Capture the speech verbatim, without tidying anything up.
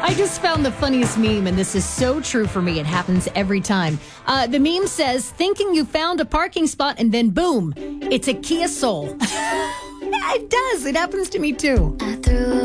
I just found the funniest meme, and this is so true for me. It happens every time. Uh, the meme says, thinking you found a parking spot, and then boom, it's a Kia Soul. Yeah, it does. It happens to me too. I threw